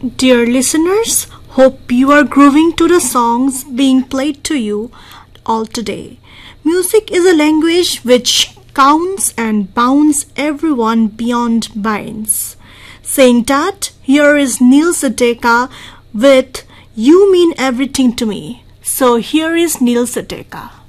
Dear listeners, hope you are grooving to the songs being played to you all today. Music is a language which counts and bounds everyone beyond binds. Saying that, here is Neil Sedaka with You Mean Everything to Me. So here is Neil Sedaka.